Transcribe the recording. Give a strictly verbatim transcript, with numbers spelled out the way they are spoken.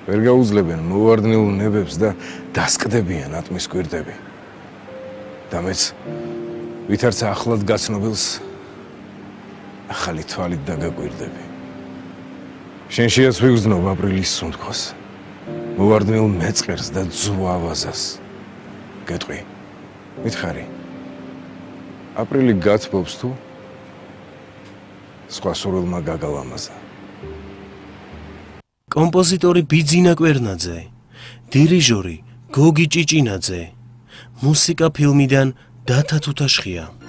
ვერ გაუძლებენ მოვარდნილ ნებებს და დასკდებიან ატმის კვირტები. და მეც ვითარც ახლად გაცნობილს ახალი თვალით დაგაკვირდები. შენშიაც ვიგრძნობ აპრილის სუნთქვას, მოვარდნილ მეწყერს და ძვავაზას. გეტყვი, მითხარი, აპრილი გათბობს თუ სხვა სურვილმა გაგალამაზა. კომპოზიტორი ბიძინა კვერნაძე, დირიჟორი გოგი ჭიჭინაძე, მუსიკა ფილმიდან დათა თუთაშხია.